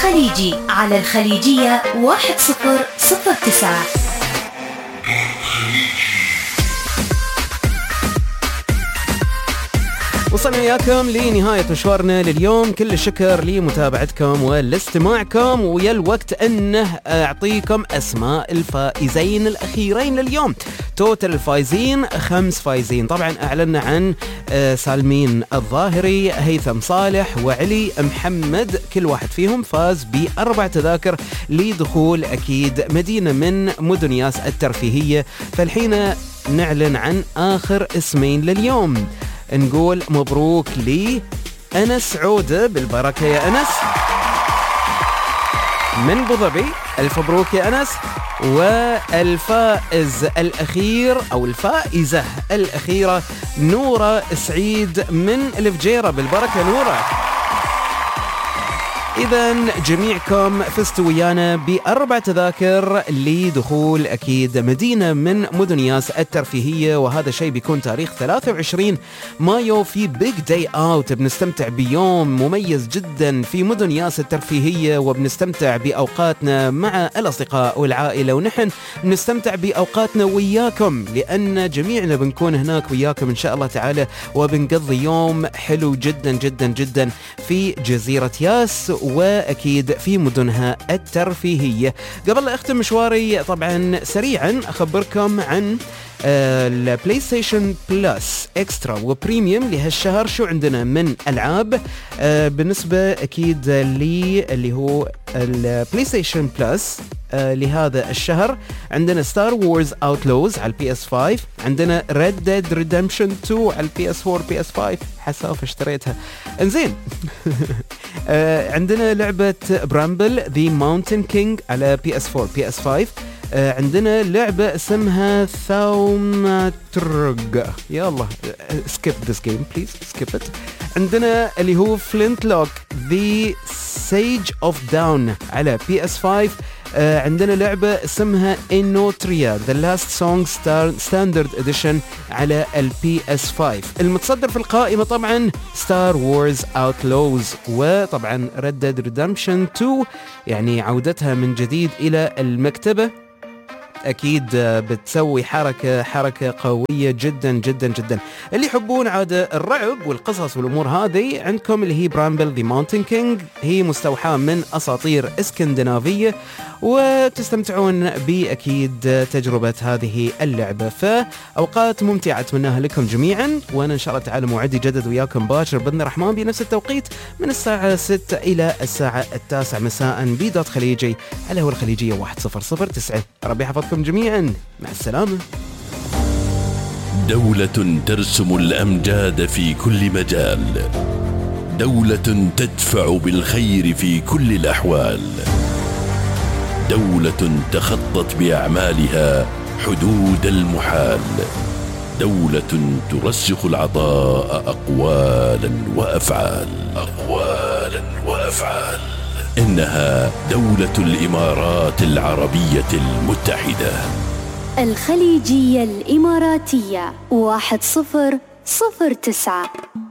الخليجي على الخليجية 1009. وصلنا وياكم لنهاية مشوارنا لليوم. كل الشكر لمتابعتكم والاستماعكم، ويا الوقت أنه أعطيكم أسماء الفائزين الأخيرين لليوم. توتال الفائزين 5 فائزين. طبعا أعلنا عن سالمين الظاهري، هيثم صالح وعلي محمد. كل واحد فيهم فاز ب4 تذاكر لدخول أكيد مدينة من مدن ياس الترفيهية. فالحين نعلن عن آخر اسمين لليوم. نقول مبروك لأنس عودة، بالبركة يا أنس من أبو ظبي. ألف مبروك يا أنس. والفائز الأخير أو الفائزة الأخيرة نورة سعيد من الفجيرة، بالبركة نورة. إذن جميعكم فزتوا ويانا ب4 تذاكر لدخول أكيد مدينة من مدن ياس الترفيهية، وهذا شيء بيكون تاريخ 23 مايو في بيج داي اوت. بنستمتع بيوم مميز جدا في مدن ياس الترفيهية، وبنستمتع بأوقاتنا مع الأصدقاء والعائلة، ونحن بنستمتع بأوقاتنا وياكم، لأن جميعنا بنكون هناك وياكم إن شاء الله تعالى، وبنقضي يوم حلو جدا جدا جدا في جزيرة ياس وأكيد في مدنها الترفيهية. قبل لا أختم مشواري طبعا سريعا أخبركم عن البلاي ستيشن بلس اكسترا وبريميوم لهالشهر. شو عندنا من ألعاب بالنسبة أكيد اللي هو البلاي ستيشن بلس لهذا الشهر؟ عندنا ستار وورز اوتلوز على البي اس 5، عندنا ريد ديد ريدمشن 2 على البي اس 4 بي اس 5 حسافة اشتريتها. انزين عندنا لعبة برامبل ذا ماونتن كينج على بي اس 4 بي اس 5. عندنا لعبة اسمها ثاوماترج، يلا skip this game please skip it. عندنا اللي هو فلينت لوك The Sage of Dawn على PS5. عندنا لعبة اسمها إنوتريا The Last Song Standard Edition على PS5. المتصدر في القائمة طبعا Star Wars Outlaws، وطبعا Red Dead Redemption 2 يعني عودتها من جديد إلى المكتبة. أكيد بتسوي حركة قوية جدا جدا جدا. اللي يحبون عادة الرعب والقصص والأمور هذه، عندكم اللي هي برامبل ذا ماونتن كينج، هي مستوحاة من أساطير اسكندنافية، وتستمتعون بأكيد تجربة هذه اللعبة. فأوقات ممتعة أتمناها لكم جميعا، وأنا إن شاء الله تعالى موعدي جدد وياكم باكر بإذن الرحمن بنفس التوقيت من الساعة 6 إلى الساعة 9 مساء بدوت خليجي على هو الخليجية 1009. ربي يحفظكم جميعا، مع السلامة. دولة ترسم الأمجاد في كل مجال، دولة تدفع بالخير في كل الأحوال، دولة تخطت بأعمالها حدود المحال، دولة ترسخ العطاء أقوالا وأفعال. إنها دولة الإمارات العربية المتحدة. الخليجية الإماراتية 1009.